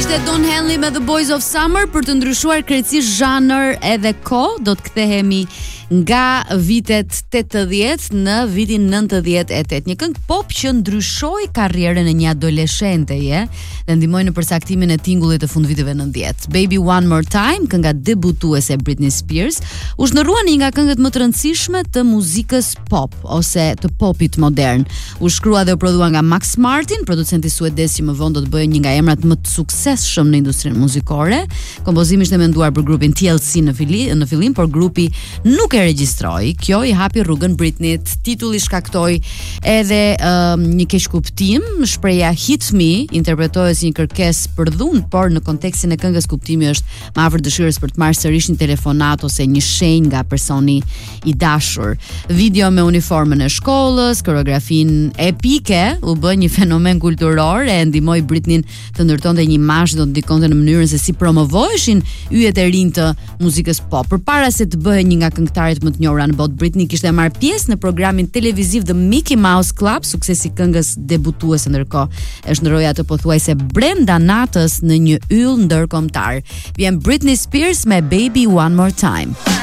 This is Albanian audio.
Ishte Don Henley me The Boys of Summer. Për të ndryshuar krejtësisht zhanër edhe kohë, do të kthehemi nga vitet 80 në vitin 98. Një këngë pop që ndryshoi karrierën e një adoleshenteje dhe ndihmoi në përsaktimin e tingullit të fundviteve 90. Baby One More Time, kënga debutuese e Britney Spears, u shndërrua në një nga këngët më të rëndësishme të muzikës pop ose të popit modern. U shkrua dhe u prodhua nga Max Martin, producenti suedez që më vonë do të bëjë një nga emrat më të suksesshëm në industrinë muzikore. Kompozimi ishte menduar për grupin TLC në fillim, por grupi nuk e regjistroi. Kjo i hapi rrugën Britneyt. Titulli shkaktoi edhe një keqkuptim. Shpreha Hit Me interpretohet si një kërkesë për dhunë, por në kontekstin e këngës kuptimi është më afër dëshirës për të marrë sërish një telefonat ose një shenjë nga personi i dashur. Video me uniformën e shkollës, koreografin epike u bë një fenomen kulturor e ndihmoi Britney të ndërtonte një imazh do të ndikonte në mënyrën se si promovoheshin yjet e rinj të muzikës pop. Përpara se të bëhej një nga këngëtarët më të njohura në botë, Britney kishte marrë pjesë në programin televiziv The Mickey Mouse Club. Suksesi i këngës debutuese ndërkohë e shndroi atë pothuajse brenda natës në një yll ndërkombëtar. Vjen Britney Spears me Baby One More Time.